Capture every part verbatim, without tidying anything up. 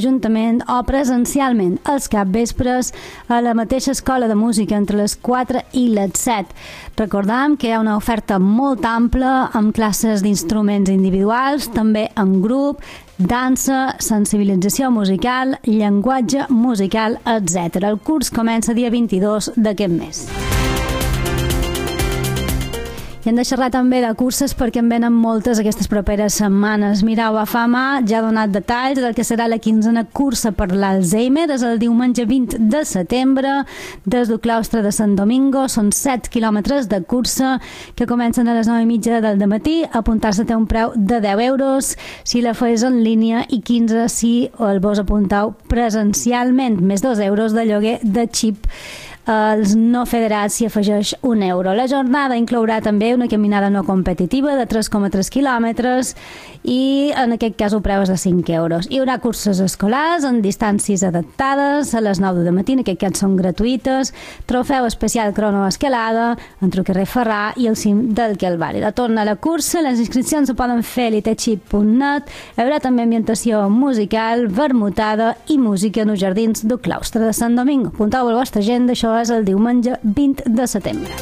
juntament o presencialment els capvespres a la mateixa escola de música entre les quatre i les set. Recordam que hi ha una oferta molt ampla amb classes d'instruments individuals, també en grup, dansa, sensibilització musical, llenguatge musical, etcètera. El curs comença dia vint-i-dos d'aquest mes. I hem de xerrar també de curses perquè en venen moltes aquestes properes setmanes. Mirau, a Fama ja ha donat detalls del que serà la quinzena cursa per l'Alzheimer. És el diumenge vint de setembre des del claustre de Sant Domingo. Són set quilòmetres de cursa que comencen a les nou i mitja del dematí. Apuntar-se té un preu de deu euros si la fes en línia i quinze si el vos apuntau presencialment, més dos euros de lloguer de xip. Els no federats s'hi afegeix un euro. La jornada inclourà també una caminada no competitiva de tres coma tres quilòmetres i en aquest cas el preu és de cinc euros. Hi haurà curses escolars en distàncies adaptades a les nou del matí, en aquest cas són gratuïtes, trofeu especial cronoescalada entre el carrer Ferrà i el cim del Calvari. La torna a la cursa, les inscripcions se poden fer a litechip punt net. Hi haurà també ambientació musical, vermutada i música en els jardins del claustre de Sant Domingo. Apuntau a la vostra agenda, això és el diumenge vint de setembre.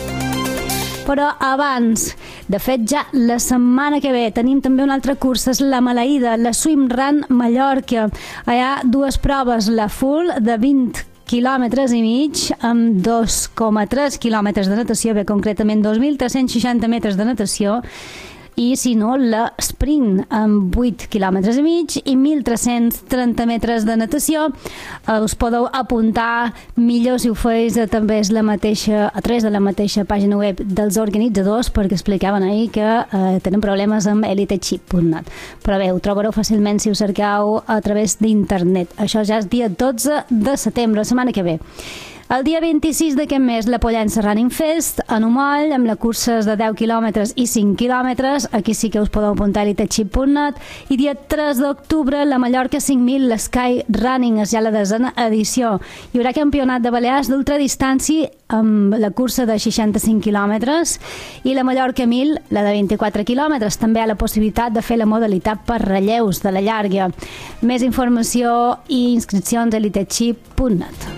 Però abans, de fet ja la setmana que ve tenim també una altra cursa, és la Maleïda, la Swim Run Mallorca. Hi ha dues proves, la full de vint quilòmetres i mig amb dos coma tres quilòmetres de natació, bé, concretament dos mil tres-cents seixanta metres de natació, i si no, la sprint amb vuit quilòmetres i mig i mil tres-cents trenta metres de natació. Eh, us podeu apuntar millor si ho feis a, també és la mateixa, a través de la mateixa pàgina web dels organitzadors, perquè explicaven ahir que eh, tenen problemes amb elitechip punt net. Però bé, ho trobareu fàcilment si ho cercau a través d'internet. Això ja és dia dotze de setembre, la setmana que ve. El dia vint-i-sis d'aquest mes, la Pollença Running Fest, a Numoll, amb la curses de deu quilòmetres i cinc quilòmetres. Aquí sí que us podeu apuntar a litechip punt net. I dia tres d'octubre, la Mallorca cinc mil, l'Sky Running, és ja la desena edició. Hi haurà campionat de Balears d'ultradistància amb la cursa de seixanta-cinc quilòmetres i la Mallorca mil, la de vint-i-quatre quilòmetres. També hi ha la possibilitat de fer la modalitat per relleus de la llarga. Més informació i inscripcions a litechip punt net.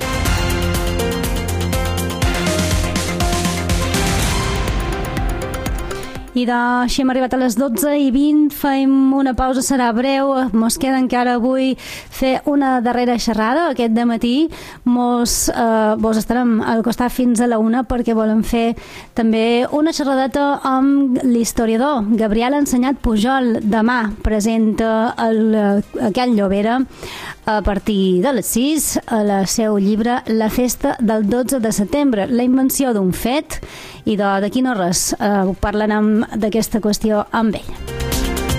I doncs així hem arribat a les dotze i vint, fem una pausa, serà breu, mos queda encara avui fer una darrera xerrada aquest dematí, mos, eh, vos estarem al costat fins a la una perquè volem fer també una xerradeta amb l'historiador Gabriel Ensenyat Pujol. Demà presenta el, aquell Llobera a partir de les sis a la seu llibre La festa del dotze de setembre, la invenció d'un fet, i d'aquí no res, eh, parlarem d'aquesta qüestió amb ell.